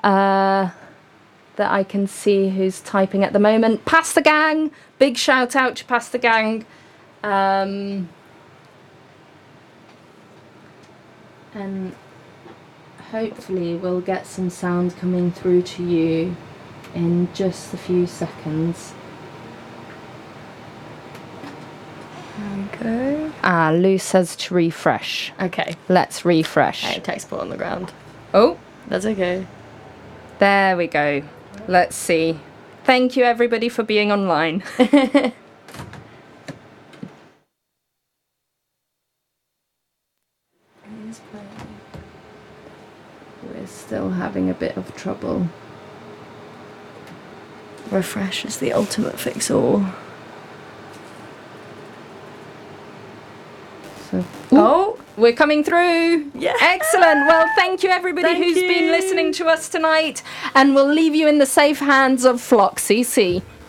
that I can see who's typing at the moment. Pasta Gang, big shout out to Pasta Gang. And hopefully we'll get some sound coming through to you in just a few seconds. There we go. Lou says to refresh. Okay. Let's refresh. Hey, text put on the ground. Oh, That's okay. there we go. Let's see. Thank you everybody for being online. We're still having a bit of trouble. Refresh is the ultimate fix-all. So, oh, we're coming through. Yeah. Excellent. Well, thank you everybody Thank who's you. been listening to us tonight, and we'll leave you in the safe hands of Flock CC.